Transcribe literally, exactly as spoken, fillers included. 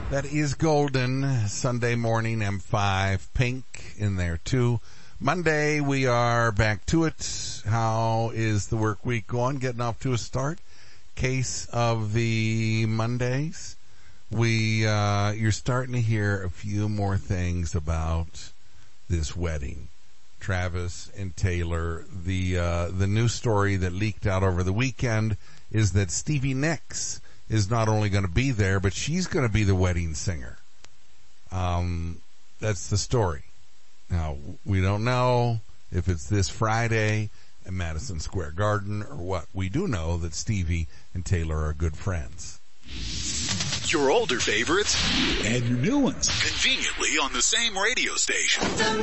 That is Golden. Sunday morning, M five, Pink in there too. Monday, we are back to it. How is the work week going? Getting off to a start. Case of the Mondays. We, uh, you're starting to hear a few more things about this wedding. Travis and Taylor. The, uh, the news story that leaked out over the weekend is that Stevie Nicks is not only going to be there, but she's going to be the wedding singer. Um, that's the story. Now, we don't know if it's this Friday at Madison Square Garden or what. We do know that Stevie and Taylor are good friends. Your older favorites and your new ones conveniently on the same radio station.